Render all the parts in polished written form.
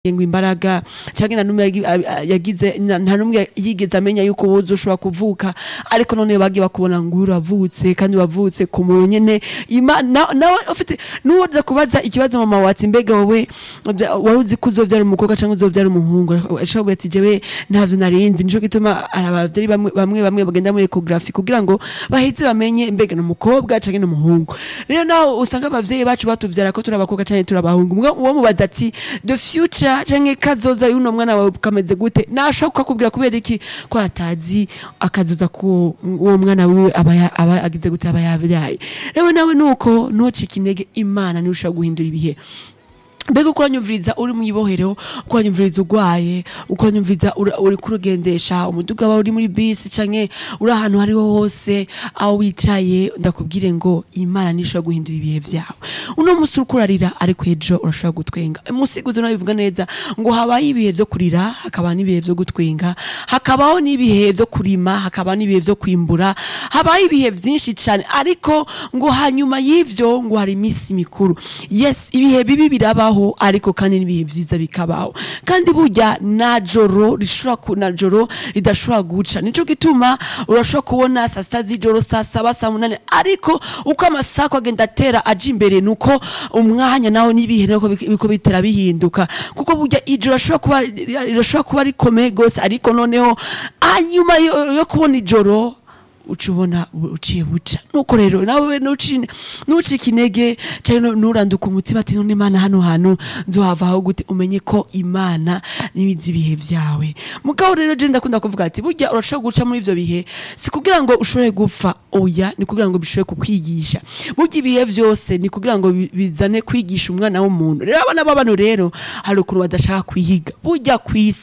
ngo imbaraga canke na numwe yagize nta numwe yigeze amenya yuko wozoshobora kuvuka ariko none bagiye bakubona ngo uravutse kandi wavutse ku muntu nyene nawe ufite nuwoza kubaza ikibazo mama wati mbega wowe waruzi ko uzovyara umukobwa canke uzovyara umuhungu ashobora ati jewe ntavyo narinzi nico gituma abavyeyi bamwe bagenda muri ecography kugira ngo baheze bamenye mbega n'umukobwa canke n'umuhungu rero naho usanga abavyeyi bacu batuvyara ko turabakobwa canke turabahungu uwo mubaza ati the future canke kazoza yuno mwana wawe kameze gute nashoka kubwira kubera iki ko atazi akazoza ko uwo mwana wiwe aba agize gute aba yabyaye rero nawe nuko nocika intege Imana ni ushaka guhindura ibihe mbega ukuranyumviriza uri mu ibohero ukuranyumviriza ugwaye ukuranyumviriza uri kurugendesha umuduga wawe uri muri bisi canke uri ahantu hariho hose aho wicaye ndakubwire ngo Imana nishobora guhindura ibihe vyawe uno musi ukurarira ariko ejo urashobora gutwenga musiguzi nabivuga neza ngo habaye ibihe vyo kurira hakaba n'ibihe vyo gutwenga hakabaho n'ibihe vyo kurima hakaba n'ibihe vyo kwimbura habaye ibihe vyinshi cane ariko ngo hanyuma y'ivyo ngo hari imisi mikuru yes ibihe bibi birabaho ariko kandi nibihe vyiza bikabaho kandi burya najoro najoro ridashobora guca nico gituma urashobora kubona saa sita z'ijoro saa saba saa munane ariko uko amasako agenda atera aje imbere nuko umwanya naho nibihe nuko biko bitera bihinduka kuko burya ijoro irashobora kuba rikomeye gose ariko noneho anyuma yo kubona ijoro ucubona uciye buca nuko rero nawe nucika intege cyane nuranduka umutima ati none Imana hano hantu nzohavaho gute umenye ko Imana nibizi ibihe vyawe mugabo rero je ndakunda kuvuga ati burya urashobora guca muri ivyo bihe si kugira ngo ushobore gupfa oya ni kugira ngo bishobore kukwigisha burya ibihe vyose ni kugira ngo bizane kwigisha umwana w'umuntu rero abana b'abantu rero hari ukuntu badashaka kwihiga burya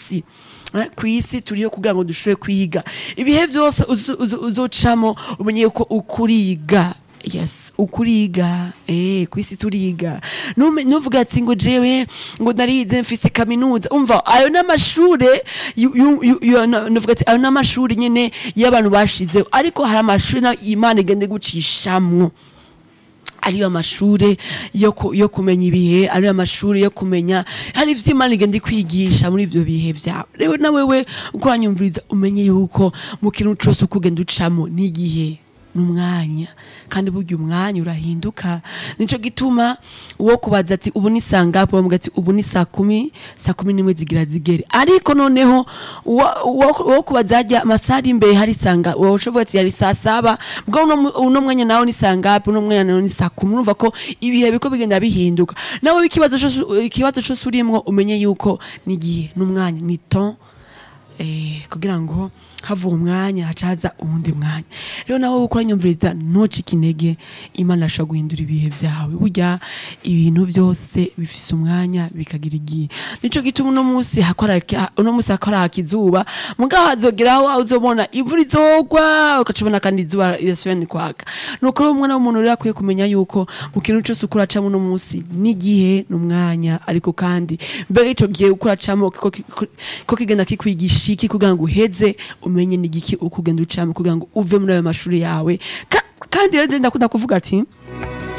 kwisi turiyo kugira ngo dushobore kwiga ibihe byose uzocamo umenye yuko ukuriga yes ukuriga kwisi turiga nuvuga ati ngo jewe ngo narize mfise kaminuza umva ayo n'amashure nuvuga ati ayo n'amashure nyene y'abantu bashize ariko hari amashure na Imana igende gucishamwo ariyo amashure yo kumenya ibihe ariyo amashure yo kumenya hari ivy'Imana igenda kwigisha muri ivyo bihe vyawe rero na wewe ukuranyumviriza umenye yuko mu kintu cose ukugenda ucamo n'igihe n'umwanya kandi burya umwanya urahinduka nico gituma uwo kubaza ati ubu ni sangapo bamuga ati ubu ni saa kumi nimwe zigira zigere ariko noneho uwo kubaza hajya amasari imbere hari sanga ushobora ati yari saa saba bwa uno mwanya nawo ni sangapo uno mwanya nawo ni saa kumi urumva ko ibihe biko bigenda bihinduka nawe ikibazo cyose urimwo umenye yuko n'igihe n'umwanya ni temps kugira ngo havuga umwanya hacaza uwundi mwanya rero nawe ukuranyumviriza ntucike intege Imana ashobora guhindura ibihe vyawe burya ibintu byose bifise umwanya bikagira igihe nico gituma uno musi hakora akizuba mugaho hazogeraho uzobona imvura izogwa ukacubona kandi izuba irasubira kwaka nuko rero umwana w'umuntu rero akwiye kumenya yuko mu kintu cyose ukuracamo uno musi n'igihe n'umwanya ariko kandi mbere ico gihe ukuracamo ko kigenda kikwigisha iki kugira ngo uheze umenye n'igiki ukugenda ucamo kugira ngo uve muri ayo mashuri yawe kandi rero ndakunda kuvuga ati